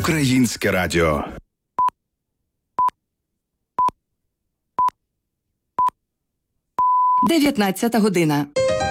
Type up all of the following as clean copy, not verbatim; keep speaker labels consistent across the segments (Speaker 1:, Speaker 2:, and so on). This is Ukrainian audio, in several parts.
Speaker 1: Українське радіо.
Speaker 2: Дев'ятнадцята година.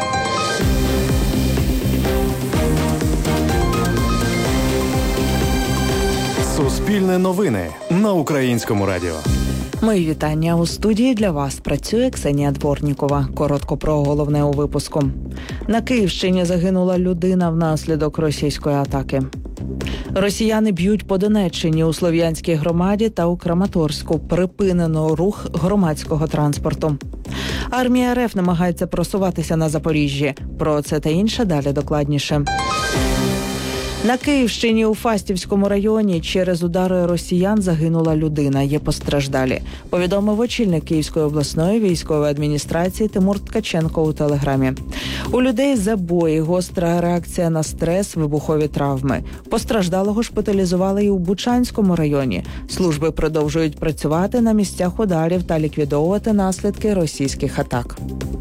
Speaker 3: Суспільне новини на Українському радіо.
Speaker 4: Мої вітання. У студії для вас працює Ксенія Дворнікова. Коротко про головне у випуску. На Київщині загинула людина внаслідок російської атаки. Росіяни б'ють по Донеччині, у Слов'янській громаді та у Краматорську. Припинено рух громадського транспорту. Армія РФ намагається просуватися на Запоріжжі. Про це та інше далі докладніше. На Київщині у Фастівському районі через удари росіян загинула людина. Є постраждалі. Повідомив очільник Київської обласної військової адміністрації Тимур Ткаченко у телеграмі. У людей забої, гостра реакція на стрес, вибухові травми. Постраждалого шпиталізували і у Бучанському районі. Служби продовжують працювати на місцях ударів та ліквідовувати наслідки російських атак.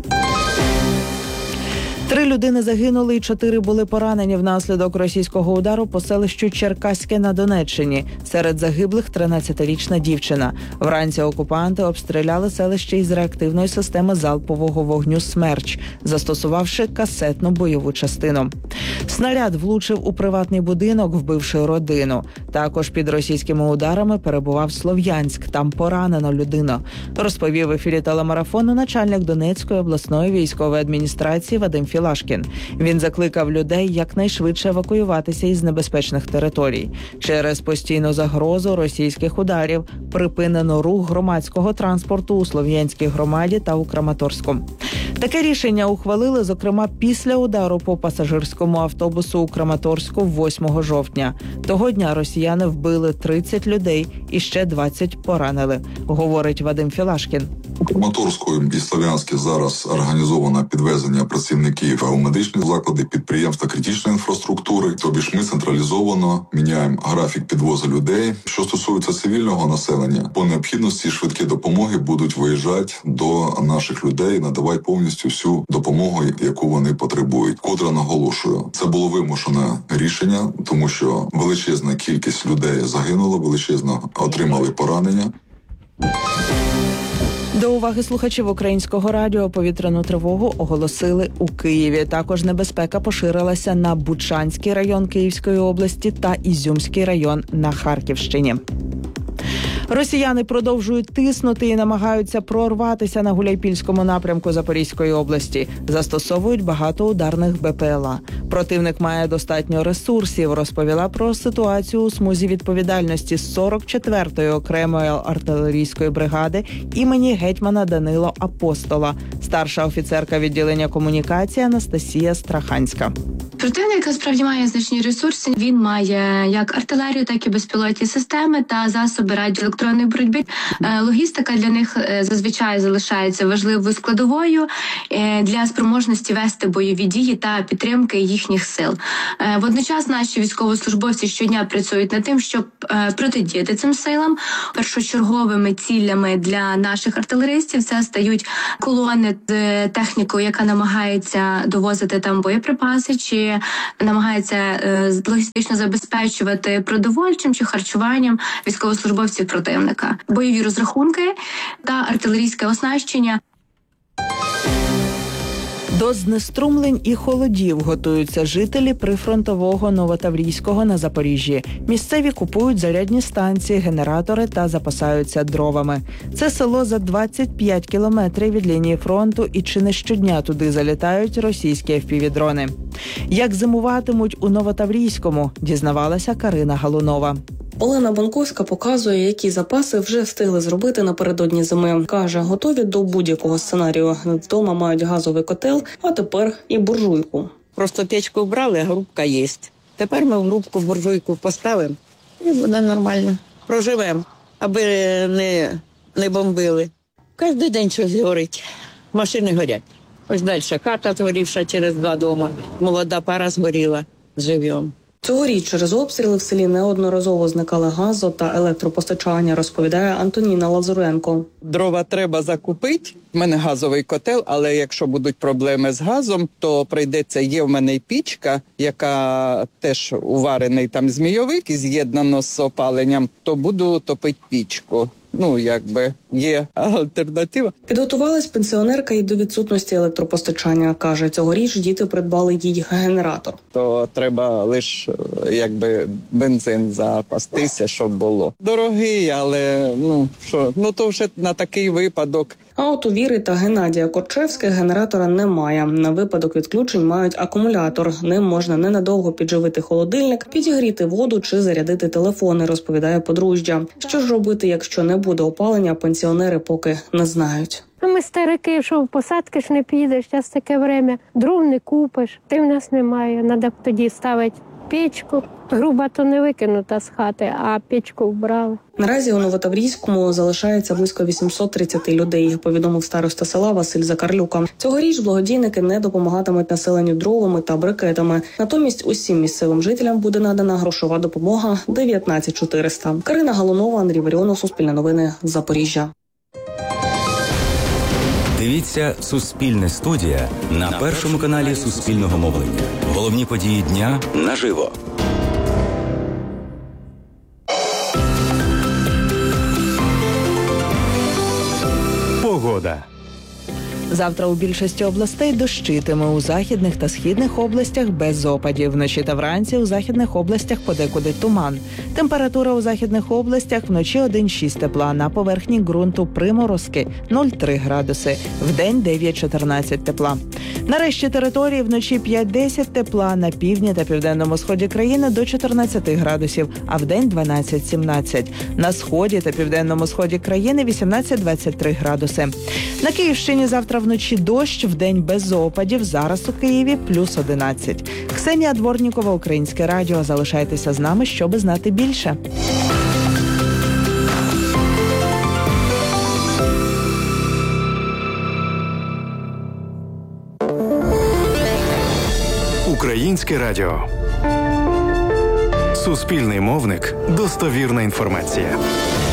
Speaker 4: 3 людини загинули і 4 були поранені внаслідок російського удару по селищу Черкаське на Донеччині. Серед загиблих 13-річна дівчина. Вранці окупанти обстріляли селище із реактивної системи залпового вогню «Смерч», застосувавши касетну бойову частину. Снаряд влучив у приватний будинок, вбивши родину. Також під російськими ударами перебував Слов'янськ. Там поранено людину. Розповів в ефірі телемарафону начальник Донецької обласної військової адміністрації Вадим Філашкін. Він закликав людей якнайшвидше евакуюватися із небезпечних територій. Через постійну загрозу російських ударів припинено рух громадського транспорту у Слов'янській громаді та у Краматорську. Таке рішення ухвалили, зокрема, після удару по пасажирському автобусу у Краматорську 8 жовтня. Того дня росіяни вбили 30 людей і ще 20 поранили, говорить Вадим Філашкін.
Speaker 5: У Краматорську і Слов'янську зараз організовано підвезення працівників у медичні заклади, підприємства критичної інфраструктури. Тобі ж ми централізовано міняємо графік підвозу людей. Що стосується цивільного населення, по необхідності швидкі допомоги будуть виїжджати до наших людей, надавати повністю всю допомогу, яку вони потребують. Котре наголошую, це було вимушене рішення, тому що величезна кількість людей загинула, величезно отримали поранення.
Speaker 4: До уваги слухачів Українського радіо повітряну тривогу оголосили у Києві. Також небезпека поширилася на Бучанський район Київської області та Ізюмський район на Харківщині. Росіяни продовжують тиснути і намагаються прорватися на Гуляйпільському напрямку Запорізької області. Застосовують багато ударних БПЛА. Противник має достатньо ресурсів, розповіла про ситуацію у смузі відповідальності 44-ї окремої артилерійської бригади імені гетьмана Данило Апостола, старша офіцерка відділення комунікації Анастасія Страханська.
Speaker 6: Противник насправді має значні ресурси. Він має як артилерію, так і безпілотні системи та засоби радіоелектронної боротьби. Логістика для них зазвичай залишається важливою складовою для спроможності вести бойові дії та підтримки їхніх сил. Водночас наші військовослужбовці щодня працюють над тим, щоб протидіяти цим силам. Першочерговими цілями для наших артилеристів це стають колони з технікою, яка намагається довозити там боєприпаси, чи намагається логістично забезпечувати продовольчим чи харчуванням військовослужбовців противника. Бойові розрахунки та артилерійське оснащення.
Speaker 4: До знеструмлень і холодів готуються жителі прифронтового Новотаврійського на Запоріжжі. Місцеві купують зарядні станції, генератори та запасаються дровами. Це село за 25 кілометрів від лінії фронту, і чи не щодня туди залітають російські FPV-дрони. Як зимуватимуть у Новотаврійському, дізнавалася Карина Галунова.
Speaker 7: Олена Бонковська показує, які запаси вже встигли зробити напередодні зими. Каже, готові до будь-якого сценарію. Вдома мають газовий котел, а тепер і буржуйку.
Speaker 8: Просто печку вбрали, а грубка є. Тепер ми в грубку буржуйку поставимо і буде нормально. Проживемо, аби не бомбили. Кожен день щось горить. Машини горять. Ось далі хата згорівша через 2 дома. Молода пара згоріла. Живемо.
Speaker 7: Цьогоріч через обстріли в селі неодноразово зникали газо та електропостачання, розповідає Антоніна Лазуренко.
Speaker 8: Дрова треба закупити. У мене газовий котел, але якщо будуть проблеми з газом, то прийдеться, є в мене й пічка, яка теж уварений там змійовик і з'єднано з опаленням, то буду топити пічку. Є альтернатива.
Speaker 7: Підготувалась пенсіонерка і до відсутності електропостачання. Каже, цьогоріч діти придбали їй генератор.
Speaker 8: То треба лише бензин запастися, щоб було. Дорогий, але то вже на такий випадок.
Speaker 7: А от у Віри та Геннадія Корчевських генератора немає. На випадок відключень мають акумулятор. Ним можна ненадовго підживити холодильник, підігріти воду чи зарядити телефони, розповідає подружжя. Що ж робити, якщо не буде опалення, пенсіонери поки не знають.
Speaker 1: Ми старики, що в посадки ж не підеш, зараз таке время, дров не купиш, ти в нас немає, треба тоді ставити печку. Груба то не викинута з хати, а печку вбрали.
Speaker 7: Наразі у Новотаврійському залишається близько 830 людей, повідомив староста села Василь Закарлюка. Цьогоріч благодійники не допомагатимуть населенню дровами та брикетами. Натомість усім місцевим жителям буде надана грошова допомога 19 400. Карина Галунова, Андрій Варіонов, Суспільне новини, Запоріжжя.
Speaker 2: Дивіться «Суспільне студія» на першому каналі Суспільного мовлення. Головні події дня наживо.
Speaker 3: Погода.
Speaker 4: Завтра у більшості областей дощитиме, у західних та східних областях без опадів. Вночі та вранці у західних областях подекуди туман. Температура у західних областях вночі 1,6 тепла, на поверхні ґрунту приморозки 0,3 градуси, вдень 9-14 тепла. На решті території вночі 5-10 тепла, на півдні та південному сході країни до 14 градусів, а вдень 12-17. На сході та південному сході країни 18-23 градуси. На Київщині завтра вночі дощ, вдень без опадів, зараз у Києві плюс 11. Ксенія Дворнікова, Українське радіо. Залишайтеся з нами, щоби знати більше.
Speaker 3: Українське радіо. Суспільний мовник. Достовірна інформація.